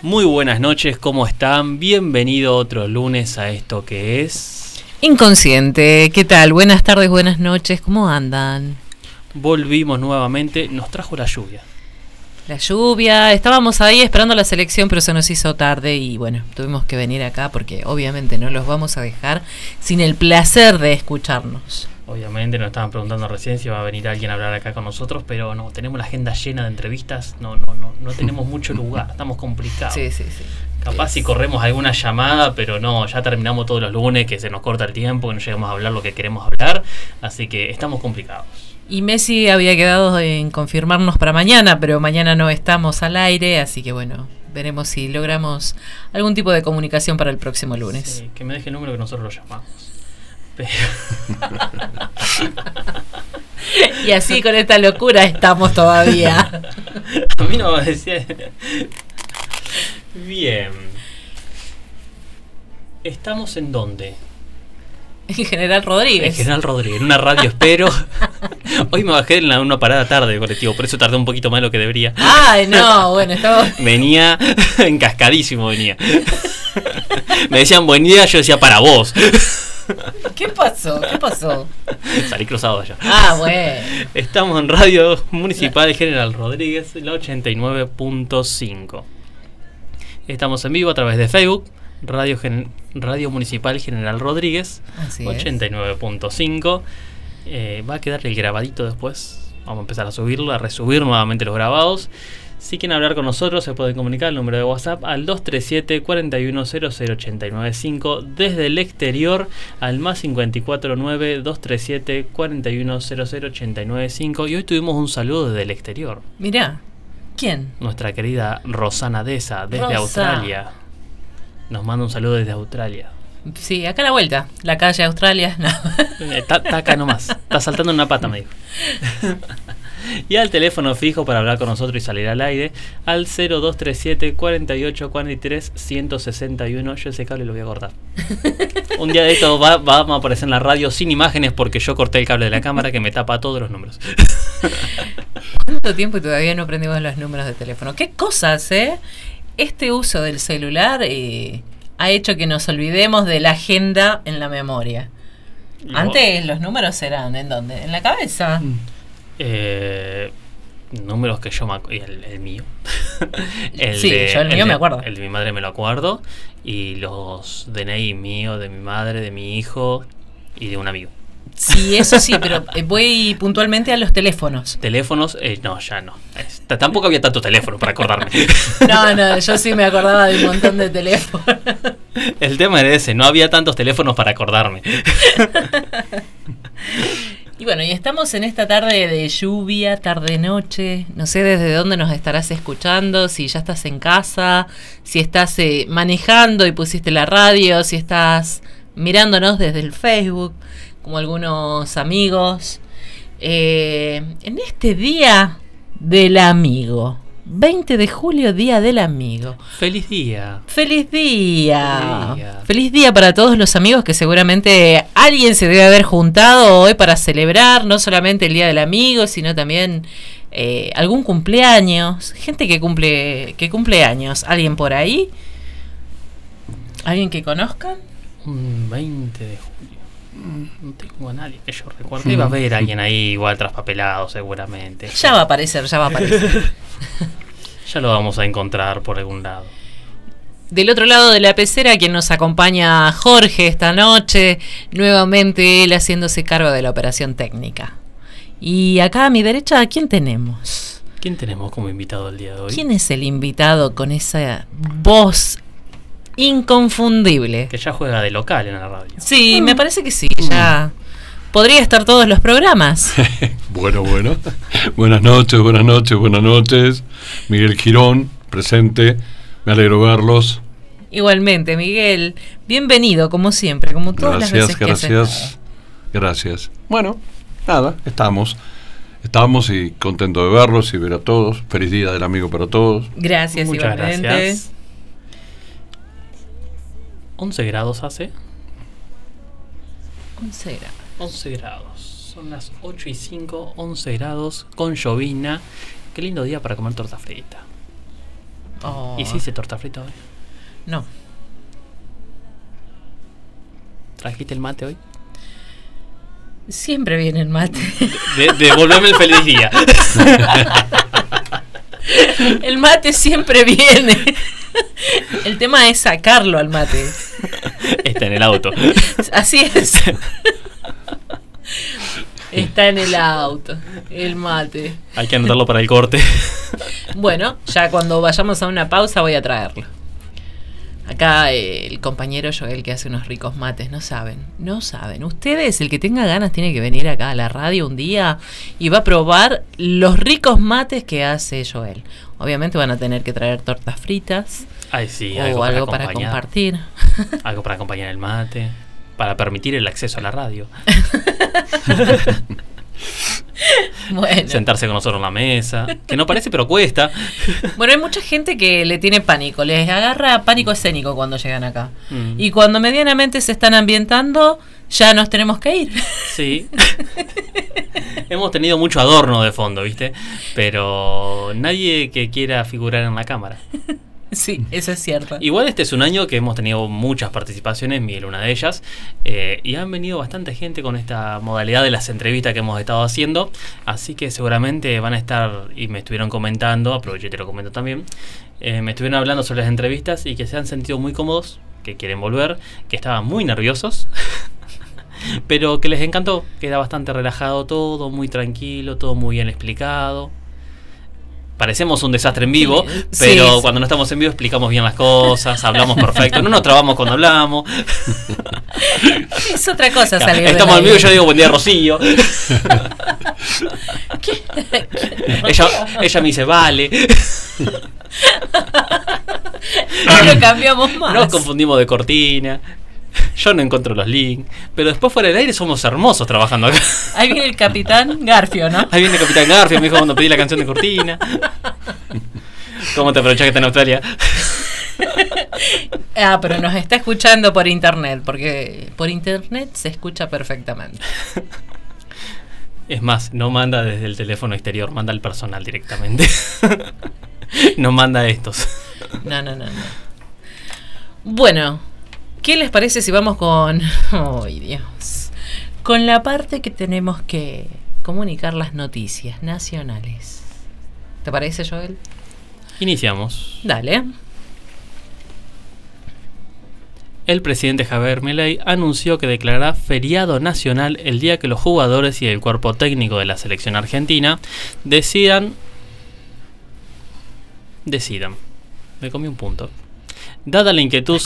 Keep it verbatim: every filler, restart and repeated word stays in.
Muy buenas noches, ¿cómo están? Bienvenido otro lunes a esto que es... Inconsciente, ¿qué tal? Buenas tardes, buenas noches, ¿cómo andan? Volvimos nuevamente, nos trajo la lluvia. La lluvia, estábamos ahí esperando la selección, pero se nos hizo tarde y bueno, tuvimos que venir acá porque obviamente no los vamos a dejar sin el placer de escucharnos. Obviamente nos estaban preguntando recién si va a venir alguien a hablar acá con nosotros, pero no, tenemos la agenda llena de entrevistas, no, no, no, no tenemos mucho lugar, estamos complicados. Sí, sí, sí. Capaz si corremos alguna llamada, pero no, ya terminamos todos los lunes, que se nos corta el tiempo, que no llegamos a hablar lo que queremos hablar, así que estamos complicados. Y Messi había quedado en confirmarnos para mañana, pero mañana no estamos al aire, así que bueno, veremos si logramos algún tipo de comunicación para el próximo lunes. Sí, que me deje el número que nosotros lo llamamos. Pero... y así con esta locura estamos todavía. A mí no me decía... Bien. ¿Estamos en dónde? En General Rodríguez. En General Rodríguez, en una radio espero. Hoy me bajé en la, una parada tarde de colectivo, por eso tardé un poquito más de lo que debería. Ay, no, bueno, estaba... Venía encascadísimo, venía. Me decían buen día, yo decía para vos. ¿Qué pasó? ¿Qué pasó? Salí cruzado allá. Ah, bueno. Estamos en Radio Municipal General Rodríguez, la ochenta y nueve punto cinco. Estamos en vivo a través de Facebook, Radio, Gen- Radio Municipal General Rodríguez, Así ochenta y nueve punto cinco. Eh, va a quedar el grabadito después. Vamos a empezar a subirlo, a resubir nuevamente los grabados. Si quieren hablar con nosotros, se pueden comunicar el número de WhatsApp al dos tres siete, cuatro uno cero cero ocho nueve cinco. Desde el exterior al más cinco cuatro nueve, dos tres siete, cuatro uno cero cero ocho nueve cinco. Y hoy tuvimos un saludo desde el exterior. Mirá, ¿quién? Nuestra querida Rosana Deza, desde Rosa. Australia. Nos manda un saludo desde Australia. Sí, acá a la vuelta, la calle Australia. No. Está, está acá nomás, está saltando en una pata, me dijo. Y al teléfono fijo para hablar con nosotros y salir al aire, al cero dos tres siete, cuatro ocho cuatro tres, uno seis uno. Yo ese cable lo voy a cortar. Un día de esto va, vamos a aparecer en la radio sin imágenes porque yo corté el cable de la cámara que me tapa todos los números. ¿Cuánto tiempo y todavía no aprendimos los números de teléfono? ¿Qué cosas, eh? Este uso del celular eh, ha hecho que nos olvidemos de la agenda en la memoria. No. Antes los números eran, ¿en dónde? ¿En la cabeza? Eh, números que yo me acuerdo. El, el mío. el sí, de, yo el mío el me de, acuerdo. El de mi madre me lo acuerdo. Y los D N I mío, de mi madre, de mi hijo y de un amigo. Sí, eso sí, pero voy puntualmente a los teléfonos. Teléfonos, eh, no, ya no. Es, t- tampoco había tantos teléfonos para acordarme. No, no, yo sí me acordaba de un montón de teléfonos. El tema era ese, no había tantos teléfonos para acordarme. Y bueno, y estamos en esta tarde de lluvia, tarde-noche. No sé desde dónde nos estarás escuchando, si ya estás en casa, si estás eh, manejando y pusiste la radio, si estás mirándonos desde el Facebook, como algunos amigos. Eh, en este día del amigo, veinte de julio, día del amigo. Feliz día. ¡Feliz día! Feliz día. Feliz día para todos los amigos que seguramente alguien se debe haber juntado hoy para celebrar, no solamente el día del amigo, sino también eh, algún cumpleaños. Gente que cumple, que cumple años. ¿Alguien por ahí? ¿Alguien que conozcan? Un veinte de julio. No tengo a nadie que yo recuerde. Iba a haber alguien ahí igual traspapelado seguramente. Ya va a aparecer, ya va a aparecer. Ya lo vamos a encontrar por algún lado. Del otro lado de la pecera, quien nos acompaña, Jorge, esta noche, nuevamente él haciéndose cargo de la operación técnica. Y acá a mi derecha, ¿a quién tenemos? ¿Quién tenemos como invitado el día de hoy? ¿Quién es el invitado con esa voz inconfundible? Que ya juega de local en la radio. Sí, mm. me parece que sí, ya podría estar todos los programas. Bueno, bueno. Buenas noches, buenas noches, buenas noches. Miguel Girón, presente. Me alegro verlos. Igualmente, Miguel. Bienvenido, como siempre, como todas gracias, las veces que gracias, has gracias. Bueno, nada, estamos. Estamos y contento de verlos y ver a todos. Feliz día del amigo para todos. Gracias, Muchas igualmente. gracias. once grados hace. once grados. once grados. Son las ocho y cinco, once grados, con llovina. Qué lindo día para comer torta frita. Oh. ¿Hiciste torta frita hoy? No. ¿Trajiste el mate hoy? Siempre viene el mate. De, devolveme el feliz día. El mate siempre viene. El tema es sacarlo al mate. Está en el auto. Así es. Está en el auto, el mate. Hay que anotarlo para el corte. Bueno, ya cuando vayamos a una pausa voy a traerlo. Acá eh, el compañero Joel que hace unos ricos mates, no saben, no saben. Ustedes, el que tenga ganas tiene que venir acá a la radio un día y va a probar los ricos mates que hace Joel. Obviamente van a tener que traer tortas fritas. Ay, sí, o algo, algo para, para compartir. Algo para acompañar el mate, para permitir el acceso a la radio. Bueno. Sentarse con nosotros en la mesa, que no parece pero cuesta. Bueno, hay mucha gente que le tiene pánico, les agarra pánico escénico cuando llegan acá. Mm. Y cuando medianamente se están ambientando, ya nos tenemos que ir. Sí. Hemos tenido mucho adorno de fondo, ¿viste? Pero nadie que quiera figurar en la cámara. Sí, eso es cierto. Igual este es un año que hemos tenido muchas participaciones, Miguel una de ellas, eh, y han venido bastante gente con esta modalidad de las entrevistas que hemos estado haciendo, así que seguramente van a estar, y me estuvieron comentando, aprovecho y te lo comento también, eh, me estuvieron hablando sobre las entrevistas y que se han sentido muy cómodos, que quieren volver, que estaban muy nerviosos, pero que les encantó, que era bastante relajado todo, muy tranquilo, todo muy bien explicado. Parecemos un desastre en vivo, sí, pero sí, cuando no estamos en vivo explicamos bien las cosas, hablamos perfecto, no nos trabamos cuando hablamos. Es otra cosa salir. Estamos en vivo y yo digo buen día, Rocío. ella, ella me dice vale. No lo cambiamos más. Nos confundimos de cortina. Yo no encuentro los links. Pero después fuera del aire somos hermosos trabajando acá. Ahí viene el capitán Garfio, ¿no? Ahí viene el capitán Garfio, me dijo cuando pedí la canción de cortina. ¿Cómo te aprovechás que está en Australia? Ah, pero nos está escuchando por internet, porque por internet se escucha perfectamente. Es más, no manda desde el teléfono exterior, manda al personal directamente. No manda a estos. No, no, no, no. Bueno, ¿qué les parece si vamos con... ¡Ay, Dios! Con la parte que tenemos que comunicar las noticias nacionales. ¿Te parece, Joel? Iniciamos. Dale. El presidente Javier Milei anunció que declarará feriado nacional el día que los jugadores y el cuerpo técnico de la selección argentina decidan... Decidan. Me comí un punto. Dada la inquietud